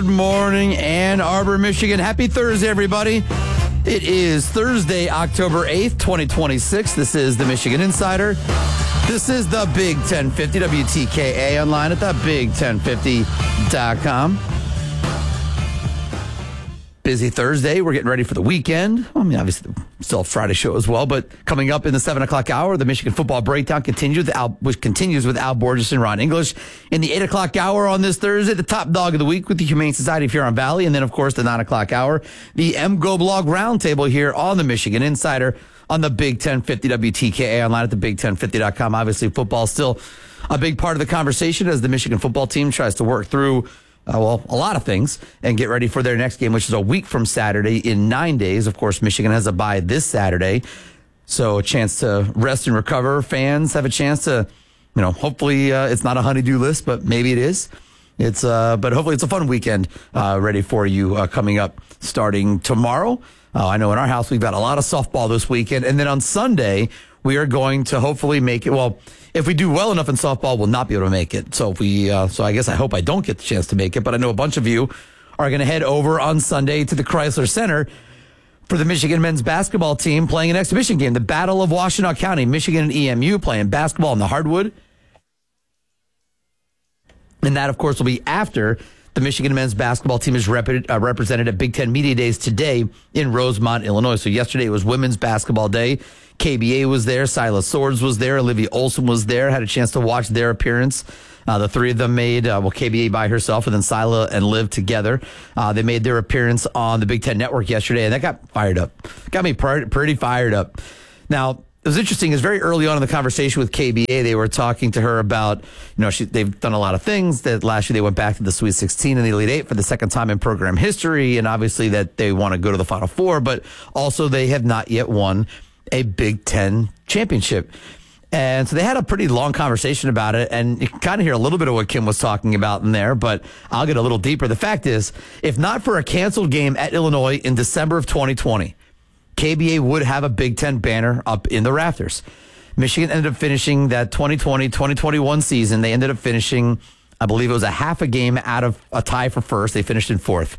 morning, Ann Arbor, Michigan. Happy Thursday, everybody. It is Thursday, October 8th, 2026. This is the Michigan Insider. This is the Big 1050 WTKA online at thebig1050.com. Busy Thursday. We're getting ready for the weekend. I mean, obviously, still a Friday show as well, but coming up in the 7 o'clock hour, the Michigan football breakdown continues with Al Borges and Ron English. In the 8 o'clock hour on this Thursday, the top dog of the week with the Humane Society of Huron Valley. And then, of course, the 9 o'clock hour, the MGO Blog Roundtable here on the Michigan Insider on the Big 1050 WTKA online at thebig1050.com. Obviously, football is still a big part of the conversation as the Michigan football team tries to work through a lot of things and get ready for their next game, which is a week from Saturday in 9 days. Of course, Michigan has a bye this Saturday, so a chance to rest and recover. Fans have a chance to, hopefully it's not a honey-do list, but maybe it is. But hopefully it's a fun weekend ready for you coming up starting tomorrow. I know in our house we've got a lot of softball this weekend, and then on Sunday we are going to hopefully make it. Well, if we do well enough in softball, we'll not be able to make it. So I guess I hope I don't get the chance to make it. But I know a bunch of you are going to head over on Sunday to the Chrysler Center for the Michigan men's basketball team playing an exhibition game, the Battle of Washtenaw County. Michigan and EMU playing basketball on the hardwood. And that, of course, will be after the Michigan men's basketball team is represented at Big Ten Media Days today in Rosemont, Illinois. So yesterday was Women's Basketball Day. KBA was there. Silas Swords was there. Olivia Olson was there. Had a chance to watch their appearance. The three of them made, KBA by herself and then Sila and Liv together. They made their appearance on the Big Ten Network yesterday, and that got fired up. Got me pretty fired up. Now, it was interesting. Is very early on in the conversation with KBA, they were talking to her about, they've done a lot of things. That last year they went back to the Sweet 16 and the Elite Eight for the second time in program history, and obviously that they want to go to the Final Four, but also they have not yet won a Big Ten championship. And so they had a pretty long conversation about it, and you can kind of hear a little bit of what Kim was talking about in there, but I'll get a little deeper. The fact is, if not for a canceled game at Illinois in December of 2020, KBA would have a Big Ten banner up in the rafters. Michigan ended up finishing that 2020-2021 season. They ended up finishing, I believe it was a half a game out of a tie for first. They finished in fourth.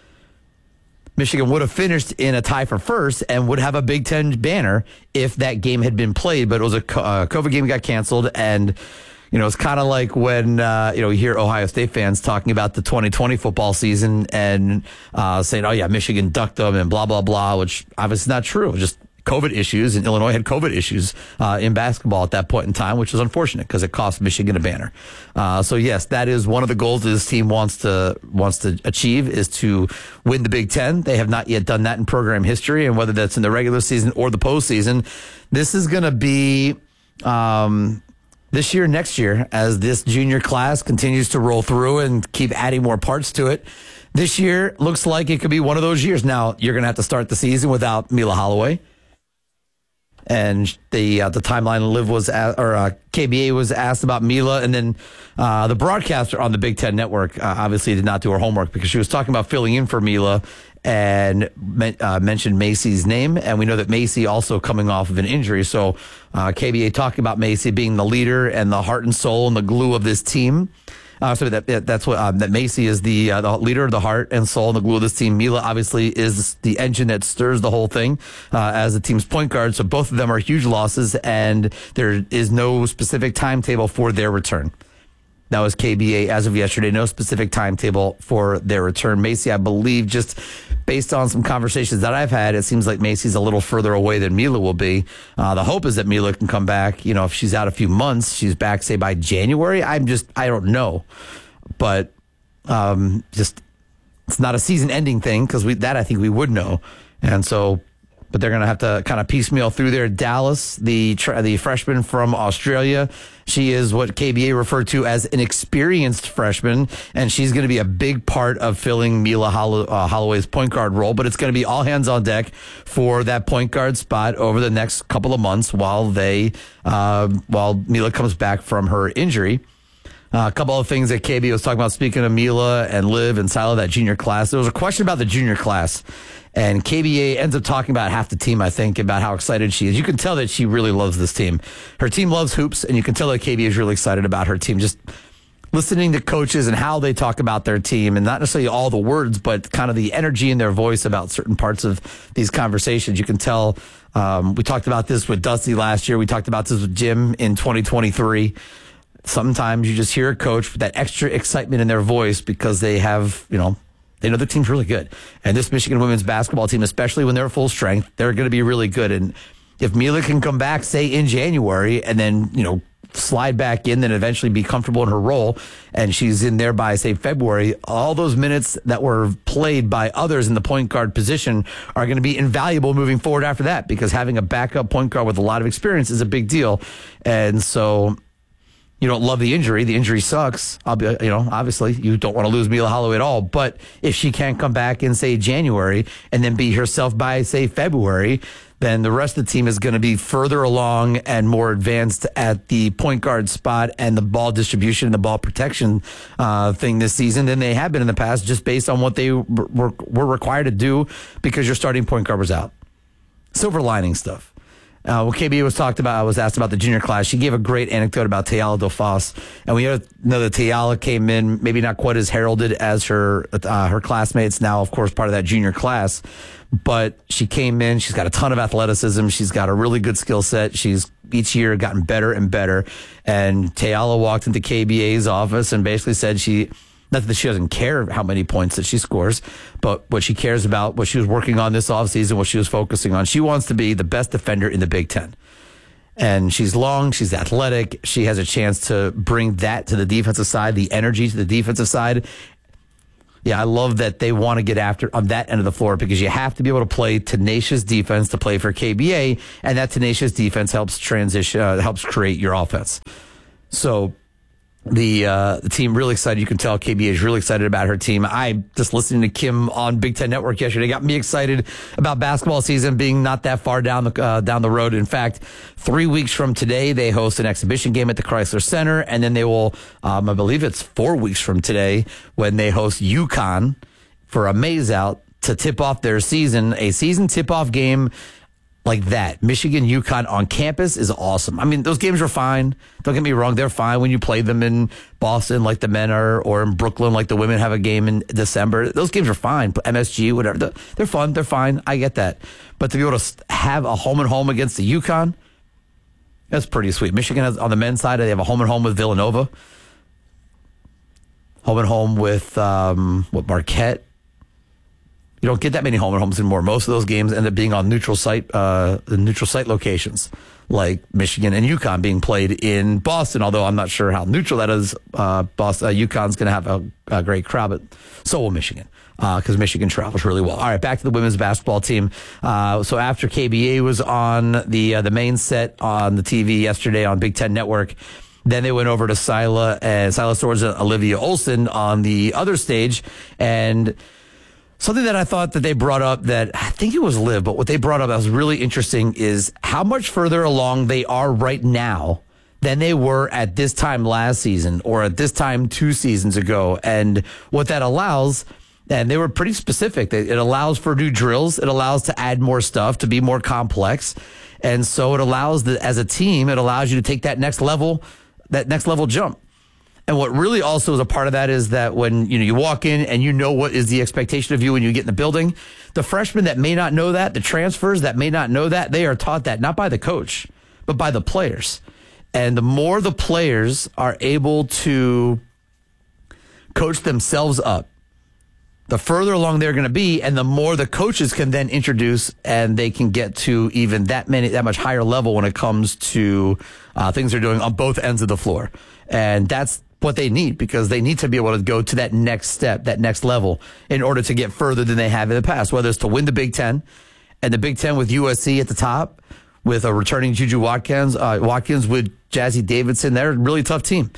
Michigan would have finished in a tie for first and would have a Big Ten banner if that game had been played, but it was a COVID game got canceled, and it's kind of like when you hear Ohio State fans talking about the 2020 football season and saying, "Oh yeah, Michigan ducked them," and blah blah blah, which obviously not true. It was just COVID issues, and Illinois had COVID issues in basketball at that point in time, which was unfortunate because it cost Michigan a banner. So yes, that is one of the goals that this team wants to achieve, is to win the Big Ten. They have not yet done that in program history, and whether that's in the regular season or the postseason, this is going to be this year, next year, as this junior class continues to roll through and keep adding more parts to it. This year looks like it could be one of those years. Now, you're going to have to start the season without Mila Holloway. And the timeline Liv was KBA was asked about Mila, and then the broadcaster on the Big Ten Network obviously did not do her homework because she was talking about filling in for Mila and mentioned Macy's name, and we know that Macy also coming off of an injury. So KBA talking about Macy being the leader and the heart and soul and the glue of this team. That's what that Macy is the leader of the heart and soul and the glue of this team. Mila obviously is the engine that stirs the whole thing as the team's point guard. So both of them are huge losses, and there is no specific timetable for their return. That was KBA as of yesterday. No specific timetable for their return. Macy, I believe, just based on some conversations that I've had, it seems like Macy's a little further away than Mila will be. The hope is that Mila can come back. If she's out a few months, she's back, say, by January. I don't know. But it's not a season-ending thing because I think we would know. And so, but they're going to have to kind of piecemeal through there. Dallas, the freshman from Australia, she is what KBA referred to as an experienced freshman, and she's going to be a big part of filling Mila Holloway's point guard role. But it's going to be all hands on deck for that point guard spot over the next couple of months while Mila comes back from her injury. A couple of things that KBA was talking about, speaking of Mila and Liv and Sila, that junior class. There was a question about the junior class, and KBA ends up talking about half the team, I think, about how excited she is. You can tell that she really loves this team. Her team loves hoops, and you can tell that KBA is really excited about her team. Just listening to coaches and how they talk about their team, and not necessarily all the words, but kind of the energy in their voice about certain parts of these conversations. You can tell. We talked about this with Dusty last year. We talked about this with Jim in 2023. Sometimes you just hear a coach with that extra excitement in their voice because they have, they know their team's really good. And this Michigan women's basketball team, especially when they're full strength, they're going to be really good. And if Mila can come back, say, in January and then, slide back in, then eventually be comfortable in her role, and she's in there by, say, February, all those minutes that were played by others in the point guard position are going to be invaluable moving forward after that, because having a backup point guard with a lot of experience is a big deal. And so you don't love the injury. The injury sucks. Obviously you don't want to lose Mila Holloway at all, but if she can't come back in, say, January and then be herself by, say, February, then the rest of the team is going to be further along and more advanced at the point guard spot and the ball distribution and the ball protection thing this season than they have been in the past, just based on what they were required to do because your starting point guard was out. Silver lining stuff. When KB was asked about the junior class, she gave a great anecdote about Tayala DeFoss. And we know that Tayala came in maybe not quite as heralded as her classmates, now, of course, part of that junior class. But she came in, she's got a ton of athleticism, she's got a really good skill set, she's each year gotten better and better. And Tayala walked into KBA's office and basically said not that she doesn't care how many points that she scores, but what she cares about, what she was working on this offseason, what she was focusing on. She wants to be the best defender in the Big Ten. And she's long, she's athletic, she has a chance to bring that to the defensive side, the energy to the defensive side. Yeah, I love that they want to get after on that end of the floor, because you have to be able to play tenacious defense to play for KBA, and that tenacious defense helps create your offense. So the team really excited. You can tell KBA is really excited about her team. I just listening to Kim on Big Ten Network yesterday got me excited about basketball season being not that far down the road. In fact, 3 weeks from today, they host an exhibition game at the Chrysler Center, and then they will, I believe it's 4 weeks from today, when they host UConn for a maze out to tip off their season. A season tip-off game like that, Michigan, UConn on campus, is awesome. I mean, those games are fine. Don't get me wrong. They're fine when you play them in Boston like the men are, or in Brooklyn like the women have a game in December. Those games are fine. MSG, whatever. They're fun. They're fine. I get that. But to be able to have a home and home against the UConn, that's pretty sweet. Michigan has, on the men's side, they have a home and home with Villanova. Home and home with, Marquette. You don't get that many home and homes anymore. Most of those games end up being on neutral site locations, like Michigan and UConn being played in Boston. Although I'm not sure how neutral that is. UConn's going to have a great crowd, but so will Michigan, because Michigan travels really well. All right, back to the women's basketball team. So after KBA was on the main set on the TV yesterday on Big Ten Network, then they went over to Silas Swords and Olivia Olson on the other stage, and something that I thought that they brought up, that I think it was Liv, but what they brought up that was really interesting is how much further along they are right now than they were at this time last season or at this time 2 seasons ago. And what that allows, and they were pretty specific, it allows for new drills. It allows to add more stuff, to be more complex. And so it allows, as a team, it allows you to take that next level jump. And what really also is a part of that is that when you walk in and you know what is the expectation of you when you get in the building, the freshmen that may not know that, the transfers that may not know that, they are taught that not by the coach, but by the players. And the more the players are able to coach themselves up, the further along they're going to be, and the more the coaches can then introduce, and they can get to even that much higher level when it comes to things they're doing on both ends of the floor. And that's what they need, because they need to be able to go to that next step, that next level, in order to get further than they have in the past, whether it's to win the Big Ten, and the Big Ten with USC at the top, with a returning Juju Watkins with Jazzy Davidson. They're a really tough team.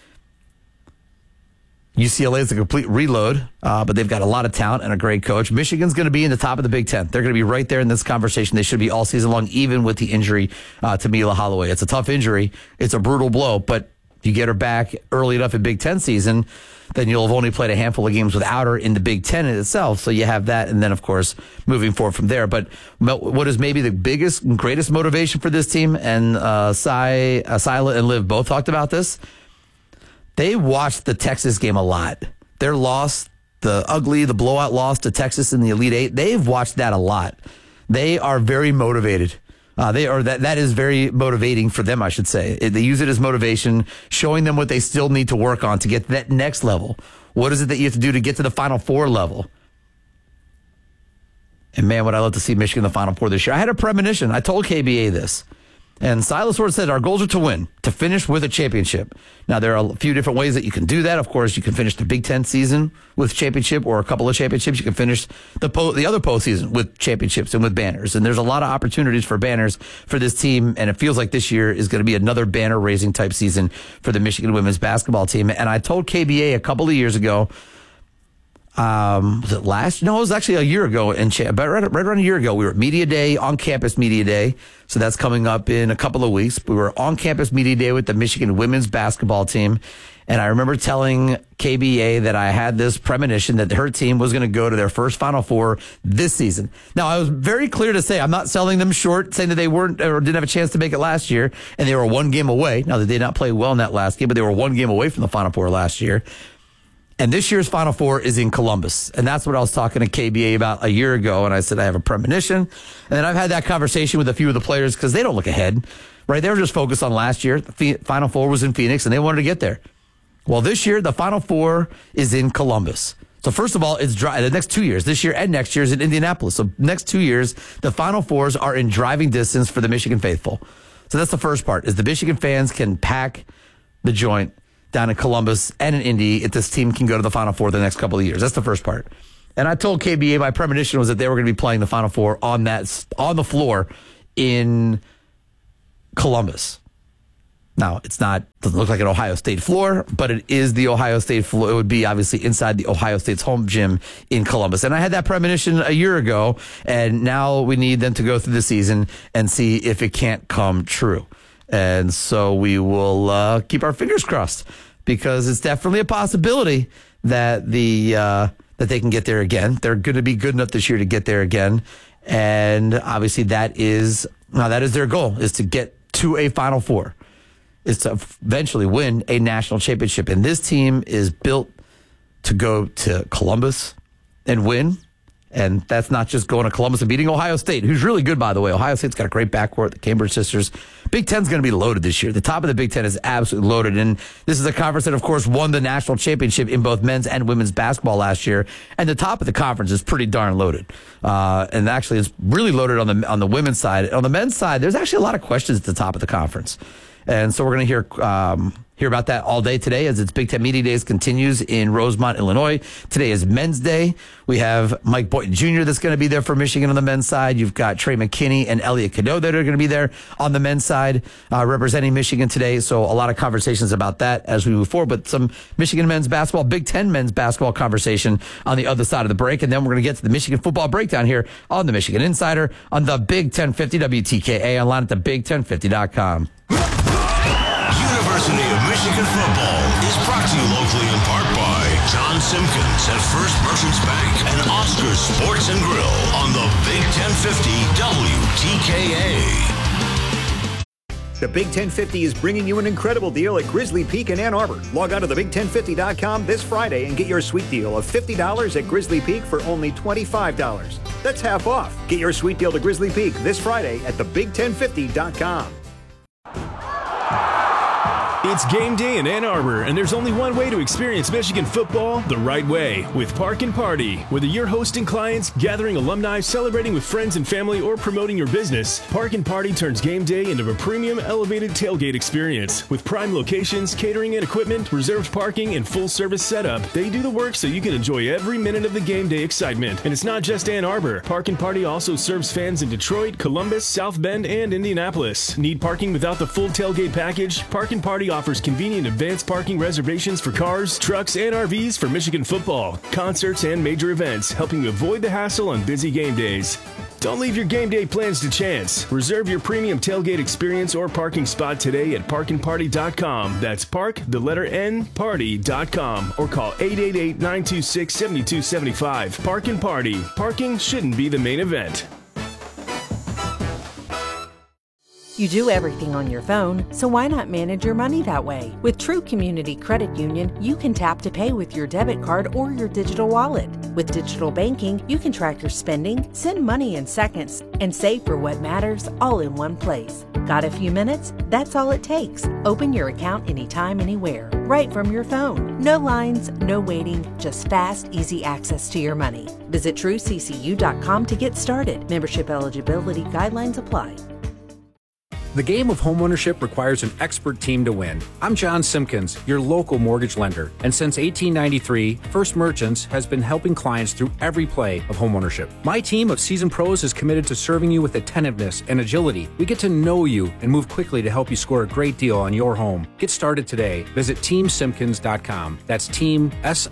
UCLA is a complete reload, but they've got a lot of talent and a great coach. Michigan's going to be in the top of the Big Ten. They're going to be right there in this conversation. They should be all season long, even with the injury to Mila Holloway. It's a tough injury. It's a brutal blow, but you get her back early enough in Big Ten season, then you'll have only played a handful of games without her in the Big Ten in itself. So you have that, and then, of course, moving forward from there. But what is maybe the biggest and greatest motivation for this team, and Sila and Liv both talked about this, they watched the Texas game a lot. Their loss, the blowout loss to Texas in the Elite Eight, they've watched that a lot. They are very motivated. That is very motivating for them, I should say. They use it as motivation, showing them what they still need to work on to get to that next level. What is it that you have to do to get to the Final Four level? And man, would I love to see Michigan in the Final Four this year. I had a premonition. I told KBA this. And Silas Ward said, our goals are to win, to finish with a championship. Now, there are a few different ways that you can do that. Of course, you can finish the Big Ten season with championship or a couple of championships. You can finish the other postseason with championships and with banners. And there's a lot of opportunities for banners for this team. And it feels like this year is going to be another banner-raising type season for the Michigan women's basketball team. And I told KBA a couple of years ago, was it last? No, it was actually a year ago. But right around a year ago, we were at Media Day, on campus Media Day. So that's coming up in a couple of weeks. We were on campus Media Day with the Michigan women's basketball team. And I remember telling KBA that I had this premonition that her team was going to go to their first Final Four this season. Now, I was very clear to say I'm not selling them short, saying that they weren't or didn't have a chance to make it last year. And they were one game away. Now, they did not play well in that last game, but they were one game away from the Final Four last year. And this year's Final Four is in Columbus. And that's what I was talking to KBA about a year ago. And I said, I have a premonition. And then I've had that conversation with a few of the players because they don't look ahead, right? They were just focused on last year. The Final Four was in Phoenix and they wanted to get there. Well, this year, the Final Four is in Columbus. So first of all, it's dry. The next 2 years, this year and next year, is in Indianapolis. So next 2 years, the Final Fours are in driving distance for the Michigan faithful. So that's the first part, is the Michigan fans can pack the joint down in Columbus and in Indy if this team can go to the Final Four the next couple of years. That's the first part. And I told KBA my premonition was that they were going to be playing the Final Four on the floor in Columbus. Now, doesn't look like an Ohio State floor, but it is the Ohio State floor. It would be obviously inside the Ohio State's home gym in Columbus. And I had that premonition a year ago, and now we need them to go through the season and see if it can't come true. And so we will keep our fingers crossed because it's definitely a possibility that that they can get there again. They're going to be good enough this year to get there again. And obviously that is their goal, is to get to a Final Four, is to eventually win a national championship. And this team is built to go to Columbus and win. And that's not just going to Columbus and beating Ohio State, who's really good, by the way. Ohio State's got a great backcourt, the Cambridge sisters. Big Ten's going to be loaded this year. The top of the Big Ten is absolutely loaded. And this is a conference that, of course, won the national championship in both men's and women's basketball last year. And the top of the conference is pretty darn loaded. And actually, it's really loaded on the women's side. On the men's side, there's actually a lot of questions at the top of the conference. And so we're going to hear about that all day today as its Big Ten Media Days continues in Rosemont, Illinois. Today is Men's Day. We have Mike Boynton Jr. that's going to be there for Michigan on the men's side. You've got Trey McKinney and Elliot Cadeau that are going to be there on the men's side representing Michigan today. So a lot of conversations about that as we move forward. But some Michigan men's basketball, Big Ten men's basketball conversation on the other side of the break. And then we're going to get to the Michigan football breakdown here on the Michigan Insider on the Big 1050 WTKA online at thebig1050.com. University of Michigan football is brought to you locally in part by John Simpkins at First Merchants Bank and Oscar's Sports and Grill on the Big 1050 WTKA. The Big 1050 is bringing you an incredible deal at Grizzly Peak in Ann Arbor. Log on to thebig1050.com this Friday and get your sweet deal of $50 at Grizzly Peak for only $25. That's half off. Get your sweet deal to Grizzly Peak this Friday at thebig1050.com. It's game day in Ann Arbor, and there's only one way to experience Michigan football the right way, with Park and Party. Whether you're hosting clients, gathering alumni, celebrating with friends and family, or promoting your business, Park and Party turns game day into a premium, elevated tailgate experience. With prime locations, catering and equipment, reserved parking, and full-service setup, they do the work so you can enjoy every minute of the game day excitement. And it's not just Ann Arbor. Park and Party also serves fans in Detroit, Columbus, South Bend, and Indianapolis. Need parking without the full tailgate package? Park and Party offers convenient advanced parking reservations for cars, trucks, and RVs for Michigan football, concerts, and major events, helping you avoid the hassle on busy game days. Don't leave your game day plans to chance. Reserve your premium tailgate experience or parking spot today at parkandparty.com. That's park, the letter N, party.com, or call 888-926-7275. Park and Party. Parking shouldn't be the main event. You do everything on your phone, so why not manage your money that way? With True Community Credit Union, you can tap to pay with your debit card or your digital wallet. With digital banking, you can track your spending, send money in seconds, and save for what matters all in one place. Got a few minutes? That's all it takes. Open your account anytime, anywhere, right from your phone. No lines, no waiting, just fast, easy access to your money. Visit TrueCCU.com to get started. Membership eligibility guidelines apply. The game of homeownership requires an expert team to win. I'm John Simpkins, your local mortgage lender. And since 1893, First Merchants has been helping clients through every play of homeownership. My team of seasoned pros is committed to serving you with attentiveness and agility. We get to know you and move quickly to help you score a great deal on your home. Get started today. Visit TeamSimpkins.com. That's Team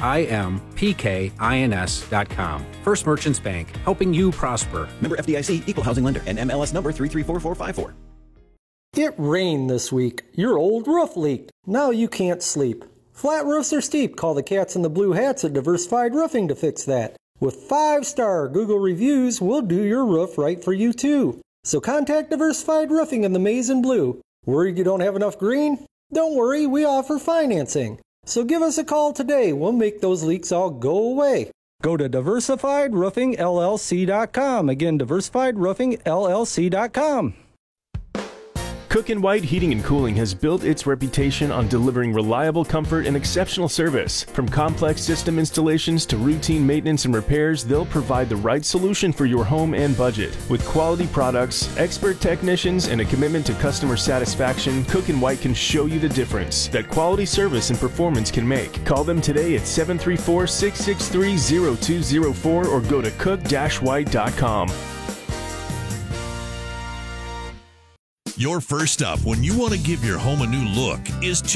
SIMPKINS.com. First Merchants Bank, helping you prosper. Member FDIC, Equal Housing Lender, and MLS number 334454. It rained this week. Your old roof leaked. Now you can't sleep. Flat roofs are steep. Call the cats in the blue hats at Diversified Roofing to fix that. With 5-star Google reviews, we'll do your roof right for you too. So contact Diversified Roofing in the maize and blue. Worried you don't have enough green? Don't worry, we offer financing. So give us a call today. We'll make those leaks all go away. Go to DiversifiedRoofingLLC.com. Again, DiversifiedRoofingLLC.com. Cook & White Heating and Cooling has built its reputation on delivering reliable comfort and exceptional service. From complex system installations to routine maintenance and repairs, they'll provide the right solution for your home and budget. With quality products, expert technicians, and a commitment to customer satisfaction, Cook & White can show you the difference that quality service and performance can make. Call them today at 734-663-0204 or go to cook-white.com. Your first stop when you want to give your home a new look is